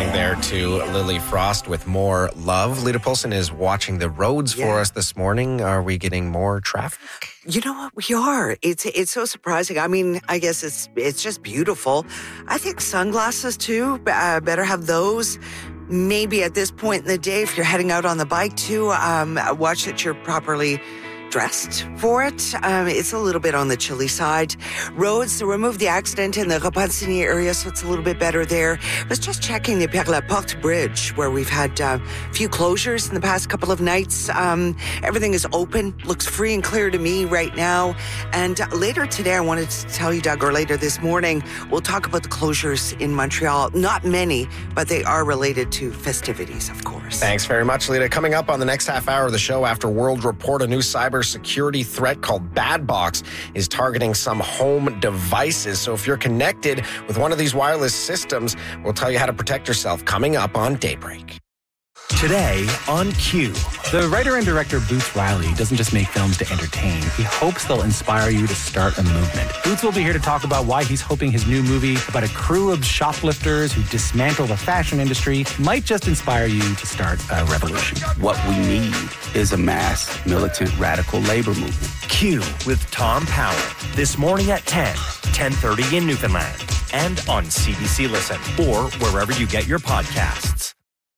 there to Lily Frost with more love. Lita Poulsen is watching the roads for us this morning. Are we getting more traffic? You know what? We are. It's so surprising. I mean, I guess it's just beautiful. I think sunglasses too. Better have those. Maybe at this point in the day, if you're heading out on the bike too, watch that you're properly dressed for it. It's a little bit on the chilly side. Roads, removed the accident in the Repentigny area, so it's a little bit better there. I was just checking the Père Laporte Bridge, where we've had a few closures in the past couple of nights. Everything is open, looks free and clear to me right now. And later today, I wanted to tell you, Doug, or later this morning, we'll talk about the closures in Montreal. Not many, but they are related to festivities, of course. Thanks very much, Lita. Coming up on the next half hour of the show, After World Report, a new cybersecurity threat called Bad Box is targeting some home devices. So if you're connected with one of these wireless systems, we'll tell you how to protect yourself coming up on Daybreak. Today on Q. The writer and director Boots Riley doesn't just make films to entertain. He hopes they'll inspire you to start a movement. Boots will be here to talk about why he's hoping his new movie about a crew of shoplifters who dismantle the fashion industry might just inspire you to start a revolution. What we need is a mass, militant, radical labor movement. Q with Tom Power. This morning at 10:30 in Newfoundland. And on CBC Listen or wherever you get your podcasts.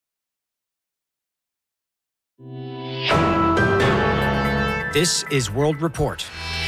This is World Report.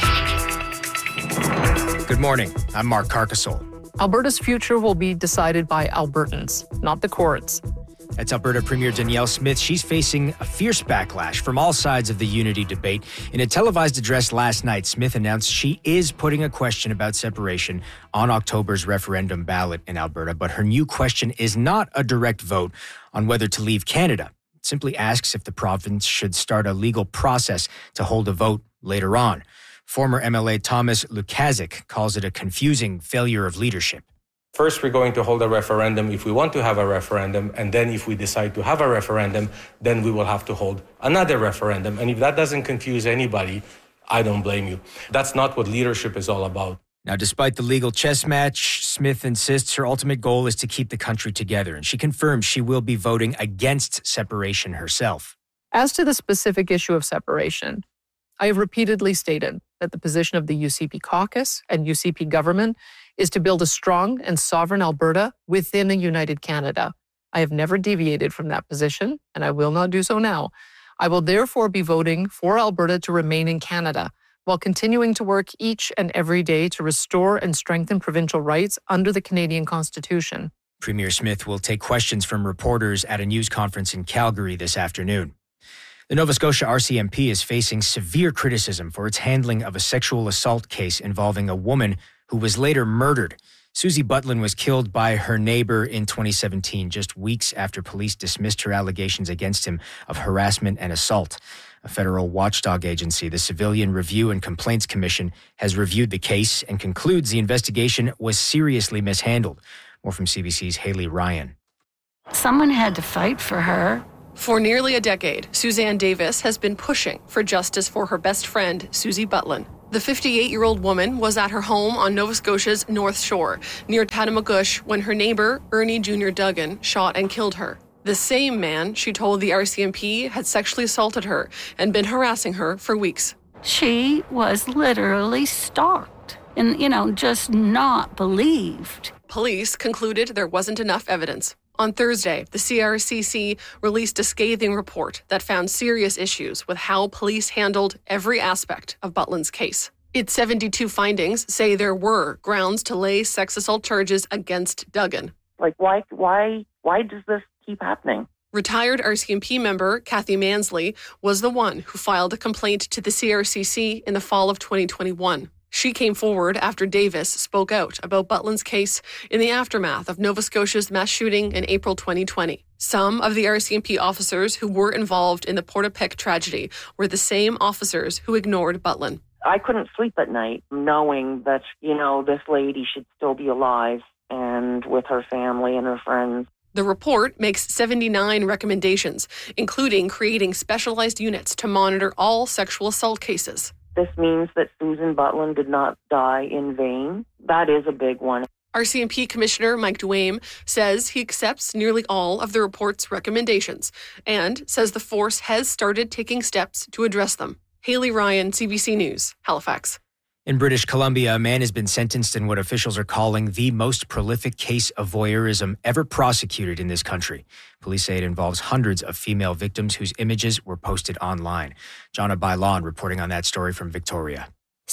Good morning. I'm Mark Carcassole. Alberta's future will be decided by Albertans, not the courts. That's Alberta Premier Danielle Smith. She's facing a fierce backlash from all sides of the unity debate. In a televised address last night, Smith announced she is putting a question about separation on October's referendum ballot in Alberta, but her new question is not a direct vote on whether to leave Canada. It simply asks if the province should start a legal process to hold a vote later on. Former MLA Thomas Lukazik calls it a confusing failure of leadership. First, we're going to hold a referendum if we want to have a referendum, and then if we decide to have a referendum, then we will have to hold another referendum. And if that doesn't confuse anybody, I don't blame you. That's not what leadership is all about. Now, despite the legal chess match, Smith insists her ultimate goal is to keep the country together, and she confirms she will be voting against separation herself. As to the specific issue of separation, I have repeatedly stated that the position of the UCP caucus and UCP government is to build a strong and sovereign Alberta within a united Canada. I have never deviated from that position, and I will not do so now. I will therefore be voting for Alberta to remain in Canada, while continuing to work each and every day to restore and strengthen provincial rights under the Canadian Constitution. Premier Smith will take questions from reporters at a news conference in Calgary this afternoon. The Nova Scotia RCMP is facing severe criticism for its handling of a sexual assault case involving a woman who was later murdered. Susie Butlin was killed by her neighbor in 2017, just weeks after police dismissed her allegations against him of harassment and assault. A federal watchdog agency, the Civilian Review and Complaints Commission, has reviewed the case and concludes the investigation was seriously mishandled. More from CBC's Haley Ryan. Someone had to fight for her. For nearly a decade, Suzanne Davis has been pushing for justice for her best friend, Susie Butlin. The 58-year-old woman was at her home on Nova Scotia's North Shore, near Tatamagouche, when her neighbor, Ernie Jr. Duggan, shot and killed her. The same man, she told the RCMP, had sexually assaulted her and been harassing her for weeks. She was literally stalked and, just not believed. Police concluded there wasn't enough evidence. On Thursday, the CRCC released a scathing report that found serious issues with how police handled every aspect of Butlin's case. Its 72 findings say there were grounds to lay sex assault charges against Duggan. Why does this keep happening? Retired RCMP member Kathy Mansley was the one who filed a complaint to the CRCC in the fall of 2021. She came forward after Davis spoke out about Butlin's case in the aftermath of Nova Scotia's mass shooting in April 2020. Some of the RCMP officers who were involved in the Portapique tragedy were the same officers who ignored Butlin. I couldn't sleep at night knowing that, this lady should still be alive and with her family and her friends. The report makes 79 recommendations, including creating specialized units to monitor all sexual assault cases. This means that Susan Butlin did not die in vain. That is a big one. RCMP Commissioner Mike Duame says he accepts nearly all of the report's recommendations and says the force has started taking steps to address them. Haley Ryan, CBC News, Halifax. In British Columbia, a man has been sentenced in what officials are calling the most prolific case of voyeurism ever prosecuted in this country. Police say it involves hundreds of female victims whose images were posted online. Jonna Bailon reporting on that story from Victoria.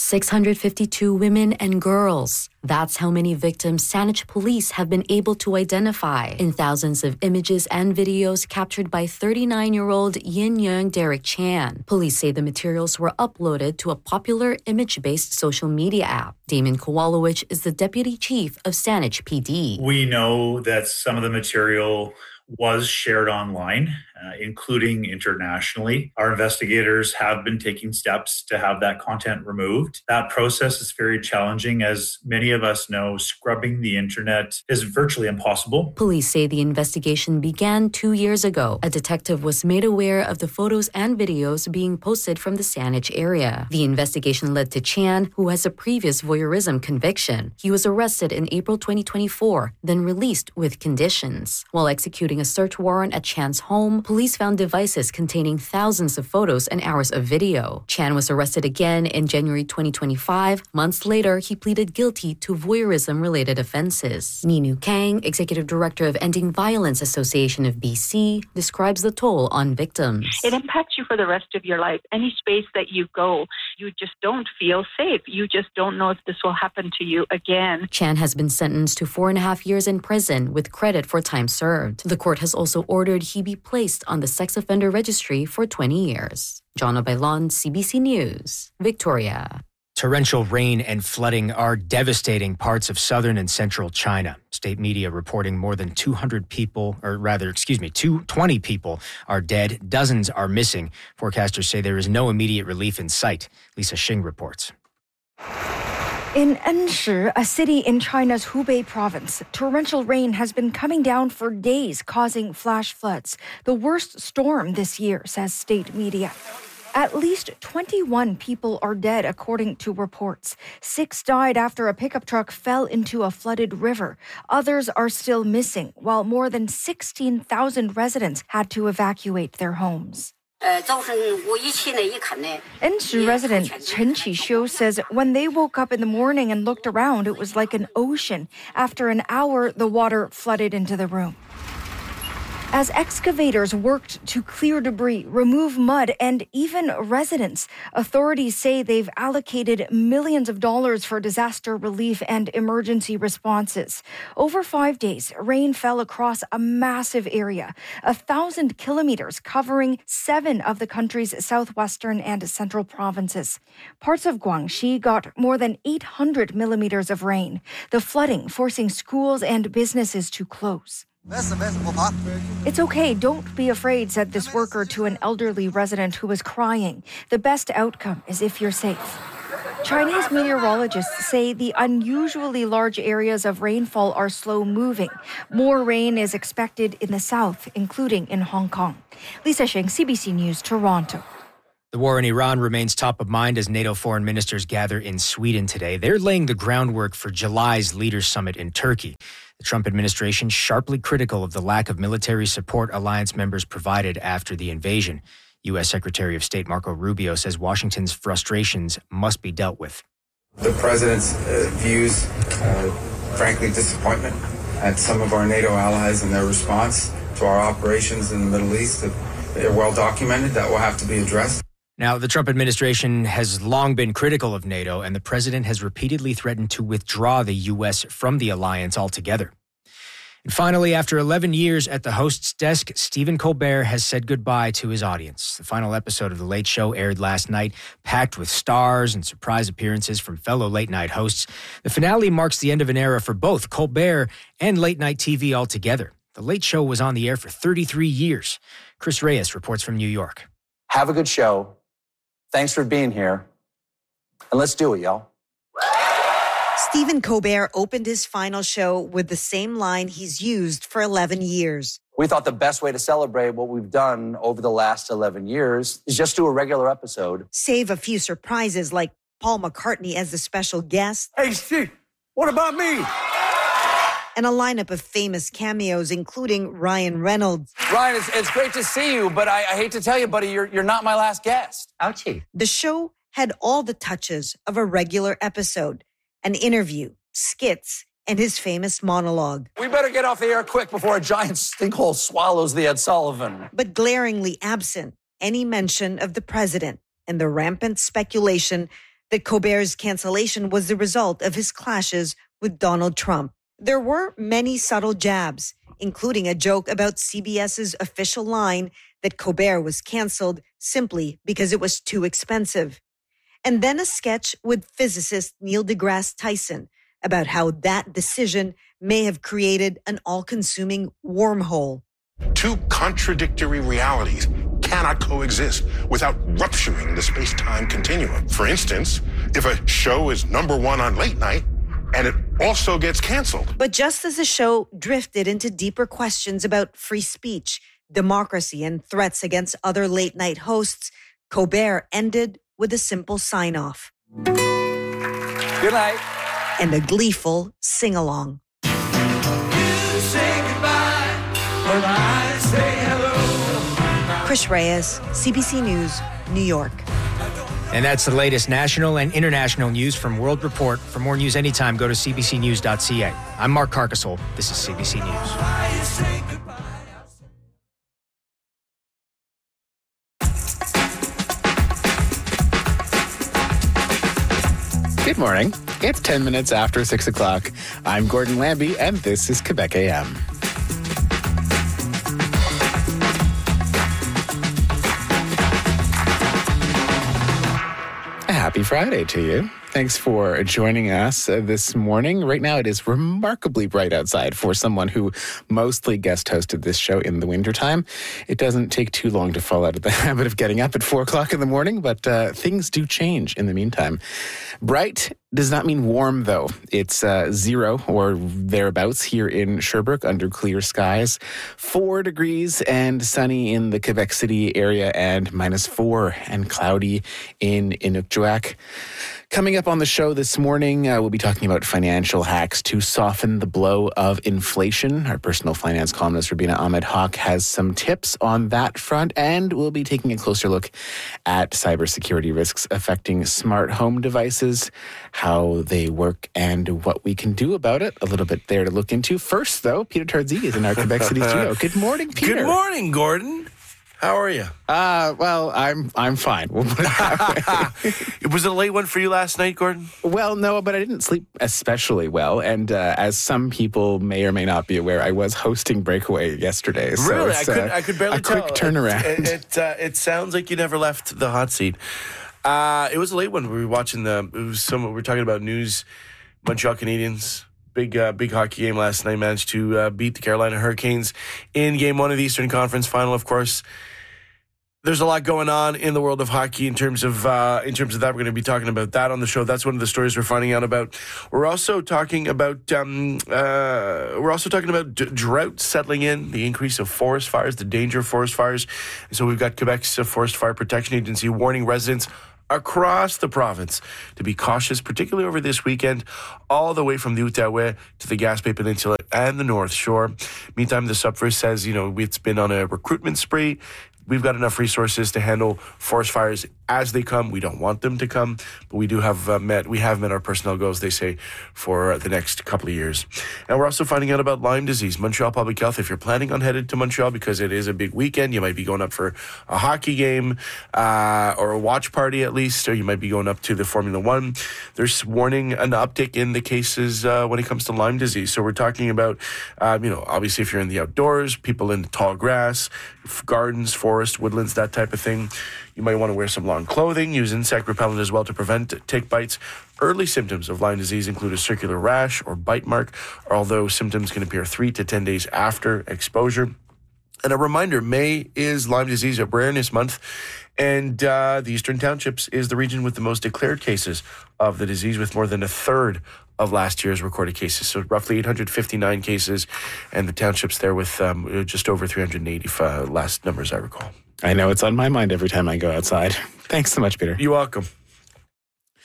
652 women and girls. That's how many victims Saanich police have been able to identify in thousands of images and videos captured by 39-year-old Yin Young Derek Chan. Police say the materials were uploaded to a popular image-based social media app. Damon Kowalowicz is the deputy chief of Saanich PD. We know that some of the material was shared online, including internationally. Our investigators have been taking steps to have that content removed. That process is very challenging. As many of us know, scrubbing the internet is virtually impossible. Police say the investigation began 2 years ago. A detective was made aware of the photos and videos being posted from the Saanich area. The investigation led to Chan, who has a previous voyeurism conviction. He was arrested in April 2024, then released with conditions. While executing a search warrant at Chan's home, police found devices containing thousands of photos and hours of video. Chan was arrested again in January 2025. Months later, he pleaded guilty to voyeurism-related offenses. Ninu Kang, Executive Director of Ending Violence Association of BC, describes the toll on victims. It impacts you for the rest of your life. Any space that you go, you just don't feel safe. You just don't know if this will happen to you again. Chan has been sentenced to 4.5 years in prison with credit for time served. The court has also ordered he be placed on the sex offender registry for 20 years. Jonna Bailon, CBC News, Victoria. Torrential rain and flooding are devastating parts of southern and central China. State media reporting more than 20 people are dead. Dozens are missing. Forecasters say there is no immediate relief in sight. Lisa Xing reports. In Enshi, a city in China's Hubei province, torrential rain has been coming down for days, causing flash floods. The worst storm this year, says state media. At least 21 people are dead, according to reports. 6 died after a pickup truck fell into a flooded river. Others are still missing, while more than 16,000 residents had to evacuate their homes. Enshi resident Chen Qishu says when they woke up in the morning and looked around, it was like an ocean. After an hour, the water flooded into the room. As excavators worked to clear debris, remove mud, and even residents, authorities say they've allocated millions of dollars for disaster relief and emergency responses. Over 5 days, rain fell across a massive area, 1,000 kilometers, covering 7 of the country's southwestern and central provinces. Parts of Guangxi got more than 800 millimeters of rain, the flooding forcing schools and businesses to close. It's okay, don't be afraid, said this worker to an elderly resident who was crying. The best outcome is if you're safe. Chinese meteorologists say the unusually large areas of rainfall are slow moving. More rain is expected in the south, including in Hong Kong. Lisa Xing, CBC News, Toronto. The war in Iran remains top of mind as NATO foreign ministers gather in Sweden today. They're laying the groundwork for July's Leaders Summit in Turkey. The Trump administration sharply critical of the lack of military support alliance members provided after the invasion. U.S. Secretary of State Marco Rubio says Washington's frustrations must be dealt with. The president's views, frankly, disappointment at some of our NATO allies and their response to our operations in the Middle East. They're well documented. That will have to be addressed. Now, the Trump administration has long been critical of NATO, and the president has repeatedly threatened to withdraw the U.S. from the alliance altogether. And finally, after 11 years at the host's desk, Stephen Colbert has said goodbye to his audience. The final episode of The Late Show aired last night, packed with stars and surprise appearances from fellow late-night hosts. The finale marks the end of an era for both Colbert and late-night TV altogether. The Late Show was on the air for 33 years. Chris Reyes reports from New York. Have a good show. Thanks for being here. And let's do it, y'all. Stephen Colbert opened his final show with the same line he's used for 11 years. We thought the best way to celebrate what we've done over the last 11 years is just do a regular episode. Save a few surprises like Paul McCartney as the special guest. Hey, Steve, what about me? and a lineup of famous cameos, including Ryan Reynolds. Ryan, it's great to see you, but I hate to tell you, buddy, you're not my last guest. Ouchie. The show had all the touches of a regular episode, an interview, skits, and his famous monologue. We better get off the air quick before a giant stinkhole swallows the Ed Sullivan. But glaringly absent any mention of the president and the rampant speculation that Colbert's cancellation was the result of his clashes with Donald Trump. There were many subtle jabs, including a joke about CBS's official line that Colbert was canceled simply because it was too expensive. And then a sketch with physicist Neil deGrasse Tyson about how that decision may have created an all-consuming wormhole. Two contradictory realities cannot coexist without rupturing the space-time continuum. For instance, if a show is number one on late night and it also gets canceled. But just as the show drifted into deeper questions about free speech, democracy, and threats against other late-night hosts, Colbert ended with a simple sign-off. Good night. And a gleeful sing-along. You say goodbye when I say hello. Chris Reyes, CBC News, New York. And that's the latest national and international news from World Report. For more news anytime, go to cbcnews.ca. I'm Mark Carcasole. This is CBC News. Good morning. It's 10 minutes after 6 o'clock. I'm Gordon Lambie, and this is Quebec AM. A happy Friday to you. Thanks for joining us this morning. Right now, it is remarkably bright outside for someone who mostly guest hosted this show in the wintertime. It doesn't take too long to fall out of the habit of getting up at 4 o'clock in the morning, but things do change in the meantime. Bright does not mean warm, though. It's 0 or thereabouts here in Sherbrooke under clear skies. 4 degrees and sunny in the Quebec City area, and -4 and cloudy in Inukjuak. Coming up on the show this morning, we'll be talking about financial hacks to soften the blow of inflation. Our personal finance columnist, Rubina Ahmed-Haq, has some tips on that front, and we'll be taking a closer look at cybersecurity risks affecting smart home devices, how they work, and what we can do about it. A little bit there to look into. First, though, Peter Tardzee is in our Quebec City studio. Good morning, Peter. Good morning, Gordon. How are you? Well, I'm fine. We'll put it that way. Was it a late one for you last night, Gordon? Well, no, but I didn't sleep especially well. And as some people may or may not be aware, I was hosting Breakaway yesterday. So really? it's, I could barely tell. A quick turnaround. It sounds like you never left the hot seat. It was a late one. We were watching we were talking about news. Montreal Canadiens. Big hockey game last night. Managed to beat the Carolina Hurricanes in Game 1 of the Eastern Conference Final. Of course, there's a lot going on in the world of hockey in terms of that. We're going to be talking about that on the show. That's one of the stories we're finding out about. We're also talking about drought settling in, the increase of forest fires, the danger of forest fires. And so we've got Quebec's Forest Fire Protection Agency warning residents across the province to be cautious, particularly over this weekend, all the way from the Outaouais to the Gaspé Peninsula and the North Shore. Meantime, the Subverse says, it's been on a recruitment spree. We've got enough resources to handle forest fires as they come. We don't want them to come, but we have met our personnel goals, they say, for the next couple of years. And we're also finding out about Lyme disease. Montreal Public Health, if you're planning on headed to Montreal because it is a big weekend, you might be going up for a hockey game or a watch party at least, or you might be going up to the Formula One. There's warning an uptick in the cases when it comes to Lyme disease. So we're talking about, obviously if you're in the outdoors, people in the tall grass, gardens, forest, woodlands, that type of thing. You might want to wear some long clothing, use insect repellent as well to prevent tick bites. Early symptoms of Lyme disease include a circular rash or bite mark, although symptoms can appear 3 to 10 days after exposure. And a reminder, May is Lyme Disease Awareness Month, and the Eastern Townships is the region with the most declared cases of the disease, with more than a third of last year's recorded cases. So roughly 859 cases, and the townships there with just over 380 last numbers I recall. I know it's on my mind every time I go outside. Thanks so much, Peter. You're welcome.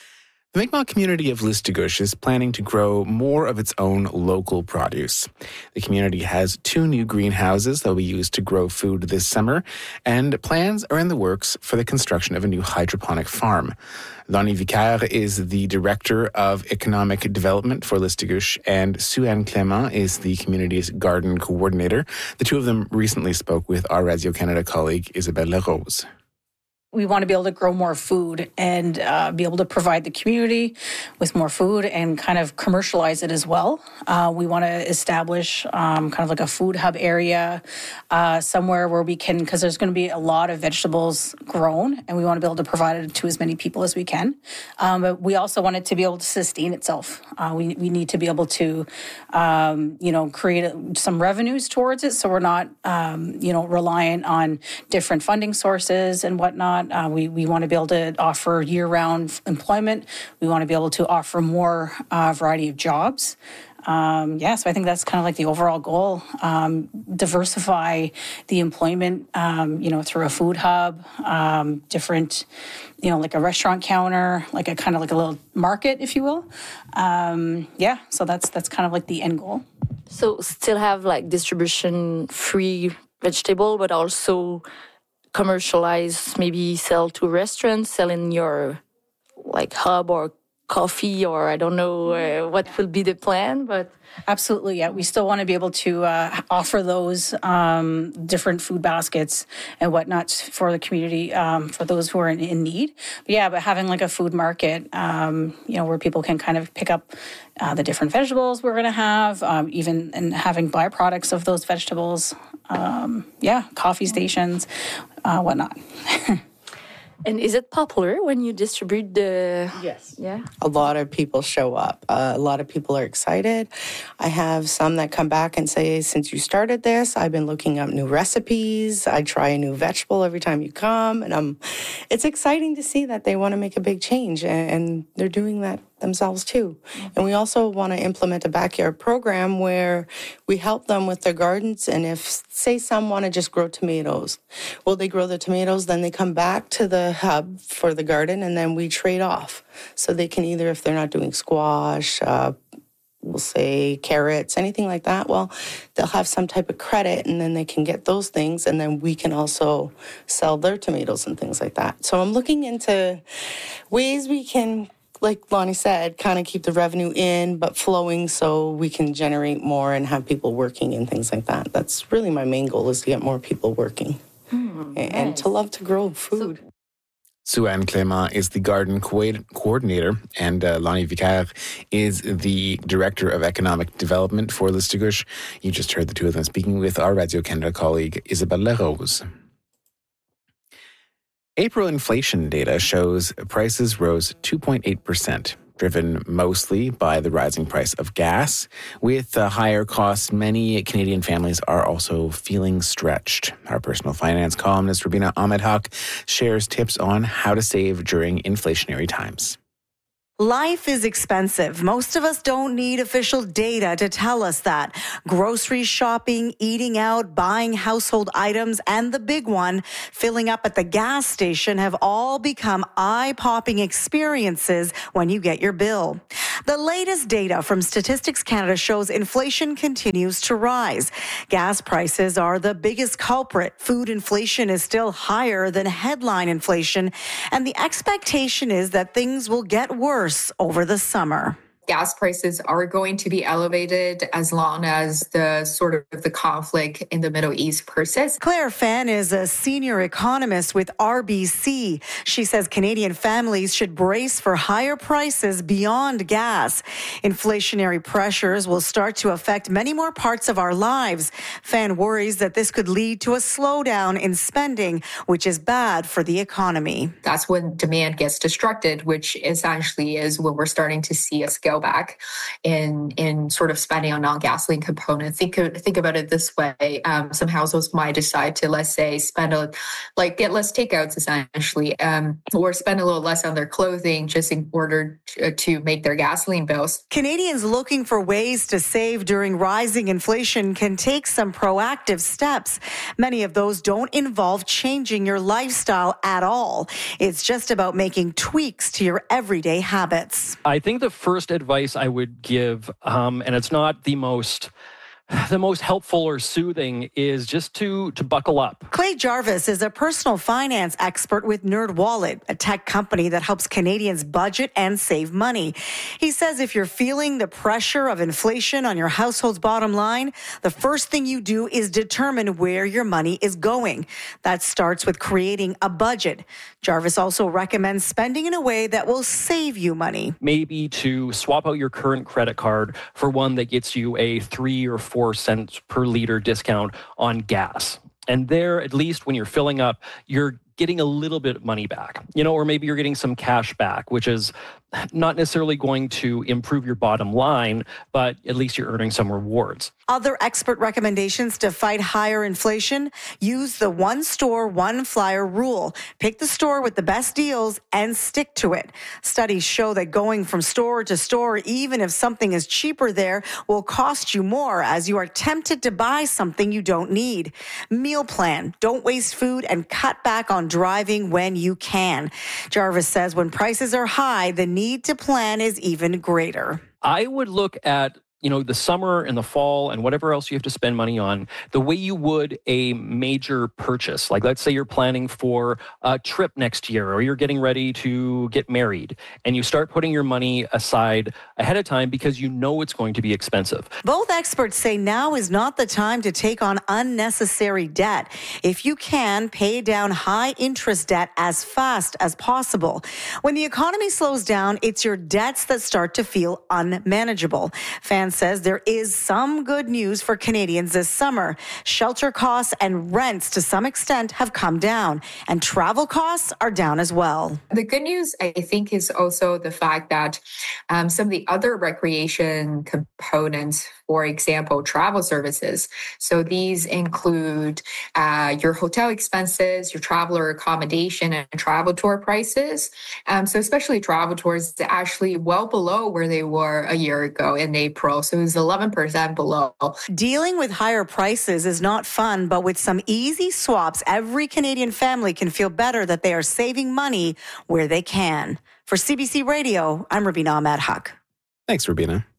The Mi'kmaq community of Listugush is planning to grow more of its own local produce. The community has 2 new greenhouses that will be used to grow food this summer, and plans are in the works for the construction of a new hydroponic farm. Lonnie Vicaire is the Director of Economic Development for Listugush, and Sue-Anne Clément is the community's garden coordinator. The two of them recently spoke with our Radio-Canada colleague, Isabelle Larose. We want to be able to grow more food and be able to provide the community with more food and kind of commercialize it as well. We want to establish kind of like a food hub area somewhere where we can, because there's going to be a lot of vegetables grown, and we want to be able to provide it to as many people as we can. But we also want it to be able to sustain itself. We need to be able to, create some revenues towards it, so we're not, reliant on different funding sources and whatnot. We want to be able to offer year-round employment. We want to be able to offer more variety of jobs. So I think that's kind of like the overall goal. Diversify the employment, through a food hub, different, like a restaurant counter, like a kind of like a little market, if you will. So that's kind of like the end goal. So still have like distribution-free vegetable, but also commercialize, maybe sell to restaurants, sell in your like hub or coffee, or I don't know what will be the plan, but absolutely, yeah. We still want to be able to offer those different food baskets and whatnot for the community, for those who are in need. But having like a food market, where people can kind of pick up the different vegetables we're going to have, even and having byproducts of those vegetables. Coffee stations, whatnot. And is it popular when you distribute the... Yes. Yeah? A lot of people show up. A lot of people are excited. I have some that come back and say, since you started this, I've been looking up new recipes. I try a new vegetable every time you come. And it's exciting to see that they want to make a big change. And they're doing that themselves too. And we also want to implement a backyard program where we help them with their gardens. And if, say, some want to just grow tomatoes, well, they grow the tomatoes, then they come back to the hub for the garden, and then we trade off. So they can either, if they're not doing squash, we'll say carrots, anything like that, well, they'll have some type of credit, and then they can get those things, and then we can also sell their tomatoes and things like that. So I'm looking into ways we can, like Lonnie said, kind of keep the revenue in, but flowing so we can generate more and have people working and things like that. That's really my main goal, is to get more people working and to love to grow food. Sue-Anne Clément is the garden coordinator, and Lonnie Vicaire is the Director of Economic Development for Listugush. You just heard the two of them speaking with our Radio-Canada colleague, Isabelle Larose. April inflation data shows prices rose 2.8%, driven mostly by the rising price of gas. With higher costs, many Canadian families are also feeling stretched. Our personal finance columnist, Rubina Ahmed-Haq, shares tips on how to save during inflationary times. Life is expensive. Most of us don't need official data to tell us that. Grocery shopping, eating out, buying household items, and the big one, filling up at the gas station, have all become eye-popping experiences when you get your bill. The latest data from Statistics Canada shows inflation continues to rise. Gas prices are the biggest culprit. Food inflation is still higher than headline inflation, and the expectation is that things will get worse over the summer. Gas prices are going to be elevated as long as the conflict in the Middle East persists. Claire Fan is a senior economist with RBC. She says Canadian families should brace for higher prices beyond gas. Inflationary pressures will start to affect many more parts of our lives. Fan worries that this could lead to a slowdown in spending, which is bad for the economy. That's when demand gets disrupted, which essentially is when we're starting to see us go scale back in sort of spending on non-gasoline components. Think about it this way. Some households might decide to, let's say, get less takeouts essentially, or spend a little less on their clothing just in order to make their gasoline bills. Canadians looking for ways to save during rising inflation can take some proactive steps. Many of those don't involve changing your lifestyle at all. It's just about making tweaks to your everyday habits. I think the first advice I would give, and it's not the most helpful or soothing, is just to buckle up. Clay Jarvis is a personal finance expert with NerdWallet, a tech company that helps Canadians budget and save money. He says if you're feeling the pressure of inflation on your household's bottom line, the first thing you do is determine where your money is going. That starts with creating a budget. Jarvis also recommends spending in a way that will save you money. Maybe to swap out your current credit card for one that gets you a 3 or 4 cents per liter discount on gas. And there, at least when you're filling up, you're getting a little bit of money back, or maybe you're getting some cash back, which is not necessarily going to improve your bottom line, but at least you're earning some rewards. Other expert recommendations to fight higher inflation: use the one store, one flyer rule. Pick the store with the best deals and stick to it. Studies show that going from store to store, even if something is cheaper there, will cost you more as you are tempted to buy something you don't need. Meal plan. Don't waste food and cut back on driving when you can. Jarvis says when prices are high, the need to plan is even greater. I would look at the summer and the fall and whatever else you have to spend money on, the way you would a major purchase. Like, let's say you're planning for a trip next year, or you're getting ready to get married, and you start putting your money aside ahead of time because you know it's going to be expensive. Both experts say now is not the time to take on unnecessary debt. If you can, pay down high interest debt as fast as possible. When the economy slows down, it's your debts that start to feel unmanageable. Fans says there is some good news for Canadians this summer. Shelter costs and rents to some extent have come down, and travel costs are down as well. The good news, I think, is also the fact that some of the other recreation components, for example, travel services. So these include your hotel expenses, your traveler accommodation, and travel tour prices. So especially travel tours, actually well below where they were a year ago in April. So it was 11% below. Dealing with higher prices is not fun, but with some easy swaps, every Canadian family can feel better that they are saving money where they can. For CBC Radio, I'm Rubina Ahmed Haq. Thanks, Rubina.